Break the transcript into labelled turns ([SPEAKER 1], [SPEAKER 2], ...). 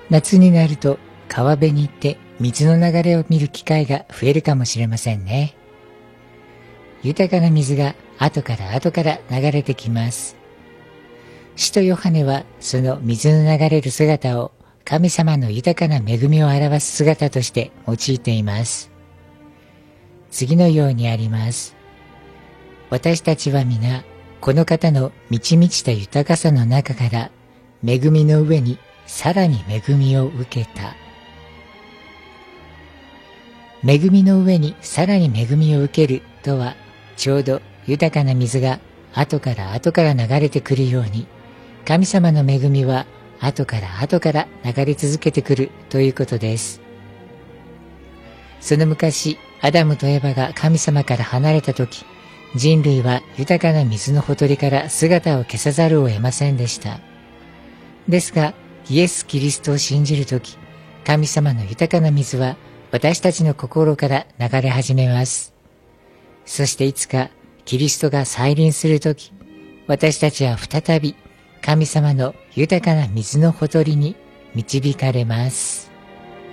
[SPEAKER 1] 夏になると川辺に行って水の流れを見る機会が増えるかもしれませんね。豊かな水が後から後から流れてきます。使徒ヨハネはその水の流れる姿を神様の豊かな恵みを表す姿として用いています。次のようにあります。私たちは皆、この方の満ち満ちた豊かさの中から恵みの上にさらに恵みを受けた。恵みの上にさらに恵みを受けるとは、ちょうど豊かな水が後から後から流れてくるように、神様の恵みは後から後から流れ続けてくるということです。その昔、アダムとエバが神様から離れたとき、人類は豊かな水のほとりから姿を消さざるを得ませんでした。ですが、イエス・キリストを信じるとき、神様の豊かな水は私たちの心から流れ始めます。そしていつかキリストが再臨するとき、私たちは再び神様の豊かな水のほとりに導かれます。